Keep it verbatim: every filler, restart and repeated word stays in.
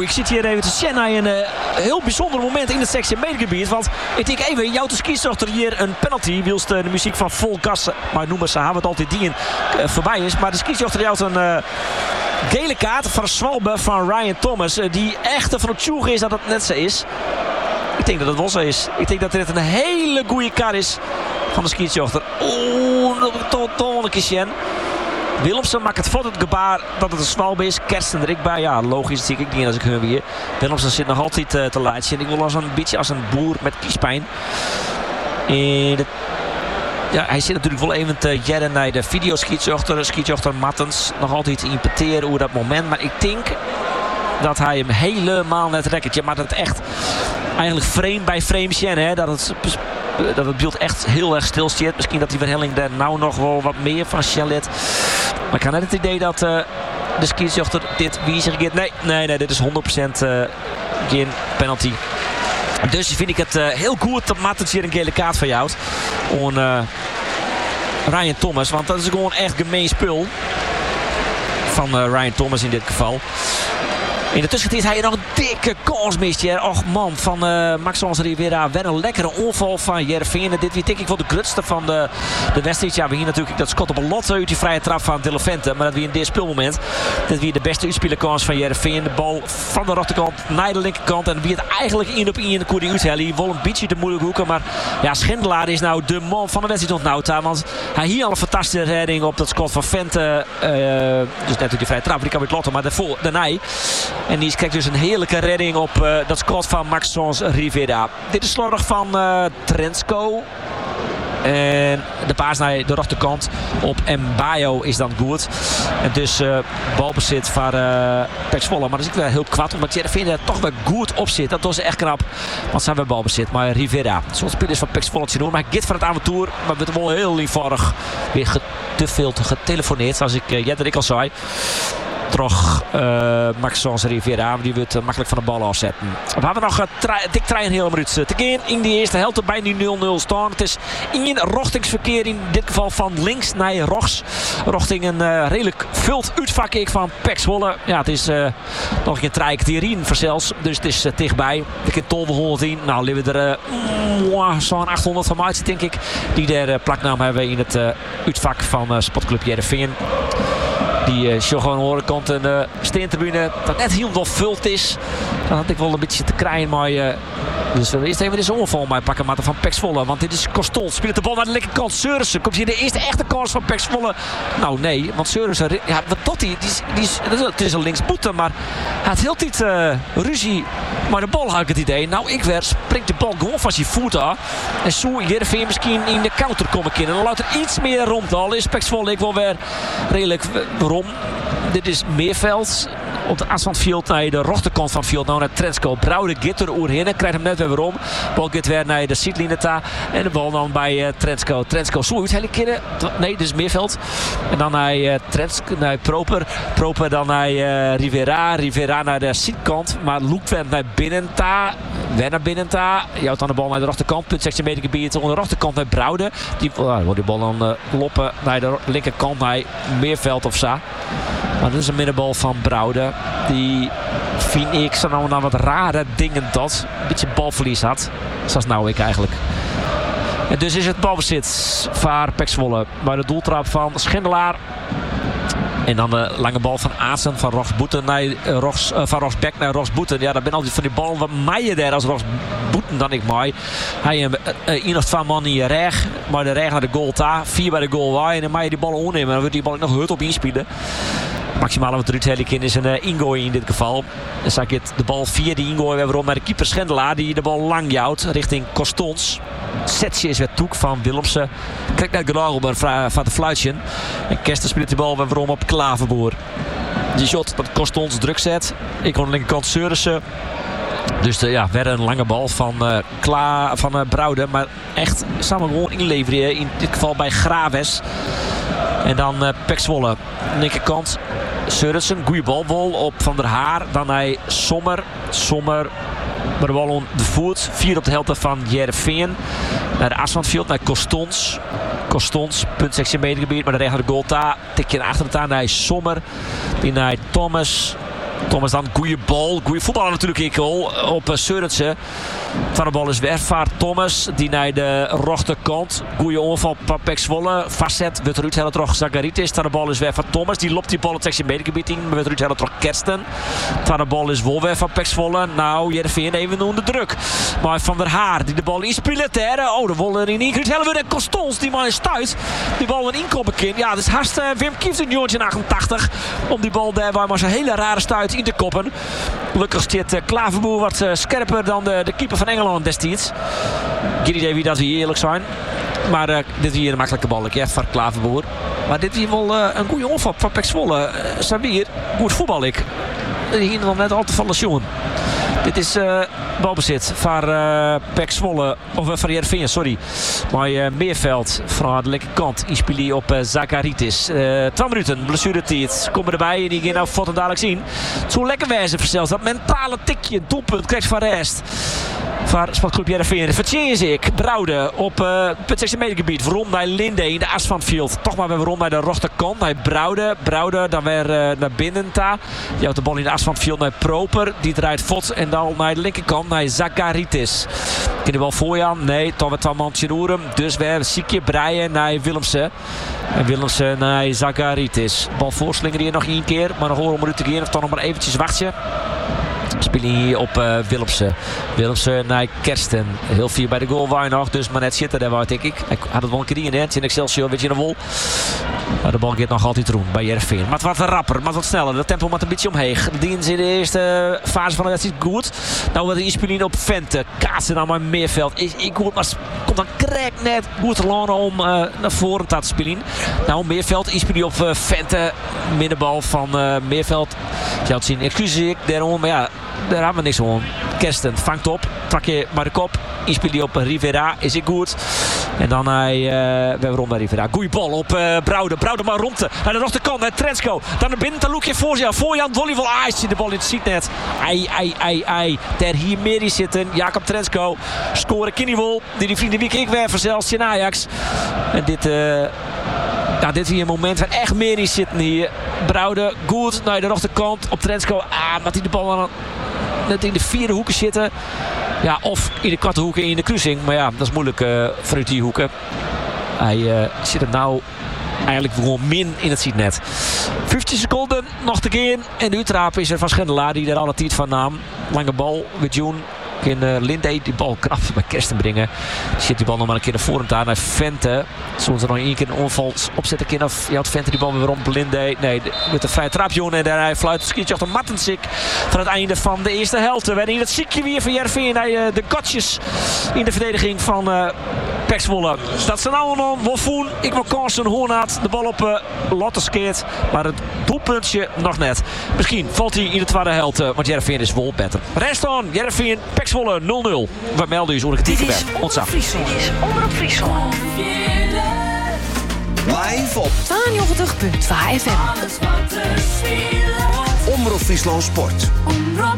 ik zit hier even te zien naar een uh, heel bijzonder moment in het sectie medegebied. Want ik denk even, jouw schiedsrechter hier een penalty. Wilst uh, de muziek van vol gas, maar noemen ze hebben het altijd die in uh, voorbij is. Maar de schiedsrechter jouwt een uh, gele kaart van Swalbe van Ryan Thomas. Uh, die echt van het tjoegen is dat het net zo is. Ik denk dat het wel zo is. Ik denk dat dit een hele goede kaart is van de schiedsrechter. Oeh, toch een keer. Willemsen maakt het voor het gebaar dat het een Swalbe is. Kersten er ik bij. Ja, logisch zie ik niet als ik hun weer. Willemsen zit nog altijd uh, te laatje. En ik wil als een beetje als een boer met kiespijn. En de, ja, hij zit natuurlijk wel even te jaren naar de videoschiedsrechter. Schiedsrechter Mattens nog altijd te impeteren over dat moment. Maar ik denk dat hij hem helemaal net rekkert. Je maakt het echt eigenlijk frame bij frame zien, hè, dat het dat het beeld echt heel erg stil staat. Misschien dat die verhelling daar nou nog wel wat meer van Charlotte. Maar ik had net het idee dat uh, de schiedsrechter dit wijzigeert. Nee, nee, nee, dit is honderd procent uh, geen penalty. Dus vind ik het uh, heel goed dat Mattens hier een gele kaart van jou houdt. Uh, Ryan Thomas, want dat is gewoon echt gemeen spul van uh, Ryan Thomas in dit geval. In de tussentijd hij nog een dikke kans mist. Ja. Och man, van uh, Maxence Rivera. Weer een lekkere onval van Heerenveen. Dit weer denk ik wel de grutste van de, de wedstrijd. Ja, we hier natuurlijk dat Scott op een lot uit die vrije trap van De La Vente. Maar dat weer in dit speelmoment. Dat weer de beste uitspelerkans van Heerenveen. De bal van de rechterkant naar de linkerkant. En wie het eigenlijk in op in de koer die uithellen. Wel een beetje te moeilijk hoeken. Maar ja, Schindelaar is nou de man van de wedstrijd ontnauwd. Want hij hier al een fantastische redding op dat Scott van Vente. Uh, dus natuurlijk die vrije trap. Die kan weer lotten. Maar daarvoor, daarna. En die krijgt dus een heerlijke redding op uh, dat schot van Maxence Rivera. Dit is slordig van uh, Trensko. En de paas naar de rechterkant op Mbayo is dan goed. En dus uh, balbezit van uh, Pek Zwolle. Maar dat is ook wel heel kwad. Omdat Heerenveen er toch wel goed op zit. Dat was echt knap. Want ze hebben balbezit. Maar Rivera. Zo'n spelers van Pek Zwolle te doen. Maar hij gaat van het avontuur. Maar werd wel heel liefvaardig weer te veel te getelefoneerd. Zoals ik uh, Jet en ik al zei. Toch uh, Maxence Rivera, die wordt uh, makkelijk van de bal afzetten. We hebben nog uh, dik drieënhalve minuten te gaan in die eerste helft bij die nul nul staan. Het is in rochtingsverkeer in dit geval van links naar rechts. Richting een uh, redelijk vult uitvak ik van Pek Zwolle. Ja, het is uh, nog een trajectorie verzels, dus het is uh, dichtbij. Ik heb honderdtien. Nou, leven we er uh, zo'n achthonderd van maart, denk ik. Die daar uh, plaknaam hebben in het uh, uitvak van uh, Sportclub Heerenveen. Die uh, show gewoon horen komt een uh, steentribune dat net heel vult is. Dat had ik wel een beetje te krijgen, maar uh, dus we eerst even deze onval maar pakken maar van Pek Zwolle. Want dit is Coston. Speelt de bal naar de linkerkant. Seurissen komt hier de eerste echte kans van Pek Zwolle. Nou nee, want Seurissen, ja, wat doet hij? Die, die, die, het is een linksboete, maar hij had heel tijd uh, ruzie. Maar de bal had ik het idee. Nou, ik weer springt de bal gewoon van zijn voet af. En zo Heerenveen misschien in de counter komen kunnen. Dan laat er iets meer rond. Al is Pek Zwolle ik wel weer redelijk waarom. Dit is Meerveld. Op de as van het veld naar de rechterkant van het veld. Nou naar Trensko. Brouwde Gitter oerheen. Krijgt hem net weer weer om. Bal gaat weer naar de sidline ta. En de bal dan bij uh, Trensko. Trensko zo uit hele keren. Nee, dit is Meerveld. En dan naar uh, Trensko, naar Proper. Proper dan naar uh, Rivera. Rivera naar de zijkant. Maar Loek went naar binnen ta. Weer naar binnen ta. Je houdt dan de bal naar de rechterkant. Punt zestien meter gebied. Onder de rechterkant naar Brouwde. Die uh, wordt die bal dan uh, loppen naar de linkerkant naar Meerveld of zo. Maar dit is een middenbal van Brouwde. Die vind ik zo nou, nou wat rare dingen dat. Een beetje balverlies had. Zoals nou ik eigenlijk. En dus is het balbezit voor Pek Zwolle. Bij de doeltrap van Schindelaar. En dan de lange bal van Aasen van Roxboeten naar uh, Rox, uh, van Roxbeck naar Roxboeten. Ja, daar ben altijd van die bal wat meijer daar als Roxboeten dan ik mooi. Hij een uh, één of twee man in je reg, maar de reg naar de goal ta, vier bij de goal waar en dan mag je die bal onnemen. Dan wordt die bal nog hut op inspelen. Maximale wat Ruud Hellikin is een uh, ingooi in dit geval. Dan zag ik het de bal via die ingooi weer waarom naar de keeper Schendelaar die de bal lang jouwt richting Costons. Setje is weer toek van Willemsen. Kijk naar Gelaar op een van de fluitje. En Kester speelt de bal weer waarom op Klaverboer. Die shot dat Costons druk zet. Ik aan de linkerkant Seurissen. Dus de, ja, weer een lange bal van, uh, Kla, van uh, Brouwde. Maar echt samen gewoon inleveren. In dit geval bij Graves. En dan uh, Pek Zwolle. Linkerkant. Seurissen. Goeie balbol op Van der Haar. Dan hij Sommer. Sommer. Maar de bal om de voet. Vier op de helft van Heerenveen. Naar de as van het veld. Naar Costons. Costons. Punt zestien meter gebied. Maar de rechter de goal daar. Tikje naar achter het aan. Naar Sommer. Die naar Thomas. Thomas dan, goede bal. Goede voetballer natuurlijk ik al op uh, Seurensen. Van de bal is wegvaart Thomas. Die naar de rechterkant. Goede onval van Pek Zwolle. Vastzet. Wordt Ruud hele terug Zacharitis. Van de bal is weg van Thomas. Die loopt die bal het seksje medegebied in. Wordt Ruud hele terug Kersten. Van de bal is wel weg van Pek Zwolle. Nou, Jereveen even onder druk. Maar Van der Haar die de bal inspeelt. Oh, de bal erin. Ruud hele weer Constans. Die man is thuis. Die bal een inkomen kind. Ja, dat is haast uh, Wim Kieft in jongetje achtentachtig. Om die bal daar waar maar zo'n hele rare stuit in te koppen. Gelukkig zit uh, Klaverboer wat uh, scherper dan de, de keeper van Engeland destijds. Geen idee wie dat we eerlijk zijn. Maar uh, dit is hier een makkelijke bal. Ja, van Klaverboer. Maar dit is hier wel uh, een goede onval van Pek Zwolle. Uh, Sabir, goed voetbal ik. Hier nog net al te vallen jongen. Dit is uh, balbezit van uh, Pek Zwolle, of uh, van Jereveen, sorry. Maar uh, Meerveld van de linkerkant. Inspili op uh, Zacharitis. Uh, twaalf minuten, blessuretijd. Komen erbij en die gaan nou vod en dadelijk zien. Zo lekker wijzen zelfs. Dat mentale tikje, doelpunt, krijgt van rest. Van Sportclub Jereveen. Vertjeens ik. Brouwde op uh, het zesde metergebied. Waarom naar Linde in de as van het veld. Toch maar weer waarom naar de rechterkant. Naar Brouwde. Brouwde dan weer uh, naar binnen. Ta. Die houdt de bal in de as van het veld naar Proper. Die draait vod en dan naar de linkerkant naar Zacharitis. Kan je wel voor je aan? Nee, toch weer twee mandje roeren. Dus weer Siekje breien naar Willemsen. En Willemsen naar Zacharitis. Bal voorslinger hier nog één keer. Maar nog een minuut te gaan. Of toch nog maar eventjes wachtje. Spelen hier op uh, Willemsen. Willemsen naar Kersten. Heel veel bij de goal waar nog. Dus maar net zitten daar waar denk ik. Hij had het wel een keer in het. In Excelsior weet je nog wel. Maar de bal gaat nog altijd roem bij Jereveen. Maar het wat rapper, maar wat sneller. De tempo moet een beetje omheen. De dienst in de eerste fase van de wedstrijd goed. Nou wat de inspeling op Vente. Kaatsen dan maar Meerveld. Is ik goed, maar komt dan krek net goed lanen om uh, naar voren te spelen. Nou Meerveld inspeling op uh, Vente. Middenbal van uh, Meerveld. Je had zien, excuseer ik daarom, maar ja. Daar hebben we niks van. Kersten vangt op. Trak je maar de kop. Inspel die op Rivera. Is ik goed. En dan hij. Uh, we hebben rond bij Rivera. Goeie bal op uh, Brouwde. Brouwde maar rond. Naar de rechterkant. Naar Trensko. Dan naar binnen. Dan loekje voor zich. Voor Jan volleybal. Ah, is de bal in het zietnet. Ai, ai, ai, ai. Ter hier Meri zitten. Jacob Trensko. Scoren Kinnywol. Die die vrienden wie ik werven zelfs in Ajax. En dit. Uh, Nou, dit is hier een moment waar echt Meri zitten hier. Brouwde. Goed. Naar de rechterkant. Op Trensko. Ah, maar die de bal aan net in de vierde hoeken zitten. Ja, of in de kwarte hoeken in de kruising. Maar ja, dat is moeilijk uh, vanuit die hoeken. Hij uh, zit er nou eigenlijk gewoon min in het zietnet. vijftien seconden nog te gaan. En de uittrap is er van Schendelaar die er alle tijd van nam. Lange bal met Joen. In uh, Linde die bal knap bij Kersten brengen. Zit die bal nog maar een keer naar voren aan naar Vente. Zullen ze nog één keer een onval opzetten kunnen? Of je had Vente die bal weer rond Linde. Nee, met een vrije trap Joen. En daar hij fluit het skietje achter Mattensik. Van het einde van de eerste helft. We werden in het ziekje weer van Jereveen. Uh, de gotjes in de verdediging van uh, Pek Zwolle. Dat zijn allemaal Wolfoen. Ik wil kansen. Hoornaat de bal op uh, Lotte skeert. Maar het doelpuntje nog net. Misschien valt hij in de tweede helft. Uh, want Jereveen is wel beter. Rest on. Jereveen. Pek Zwolle nul nul. We melden u zo Dit is Omroep Friesland. Omroep Friesland. Live op tweeënnegentig komma twee F M. Omroep Friesland Sport.